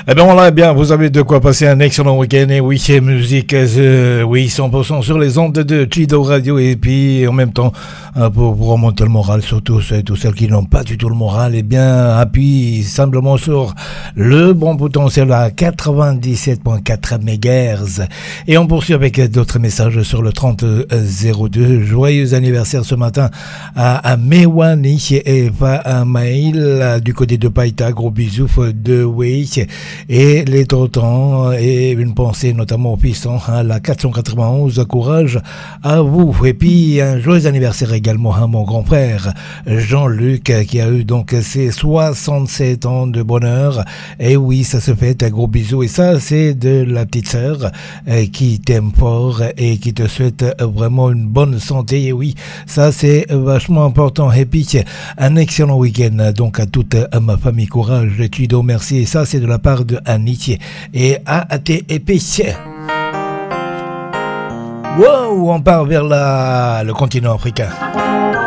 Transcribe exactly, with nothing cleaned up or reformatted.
Eh bien, voilà, eh bien, vous avez de quoi passer un excellent week-end. Et oui, c'est musique, euh, oui, cent pour cent sur les ondes de Chido Radio. Et puis, en même temps, euh, pour, pour remonter le moral, surtout ceux, tous ceux qui n'ont pas du tout le moral, eh bien, appuie simplement sur le bon bouton, c'est la quatre-vingt-dix-sept virgule quatre mégahertz. Et on poursuit avec d'autres messages sur le trente zéro deux. Joyeux anniversaire ce matin à, à Mewani et à Maïl du côté de Païta. Gros bisous de oui. Et les Totans et une pensée notamment au puissant à la quatre cent quatre-vingt-onze, courage à vous. Et puis un joyeux anniversaire également à mon grand frère Jean-Luc qui a eu donc ses soixante-sept ans de bonheur. Et oui, ça se fait, un gros bisou. Et ça c'est de la petite sœur qui t'aime fort et qui te souhaite vraiment une bonne santé. Et oui, ça c'est vachement important. Et puis un excellent week-end donc à toute ma famille. Courage, Chido, merci. Et ça c'est de la part de Annie et A T E P. Wow, on part vers la, le continent africain.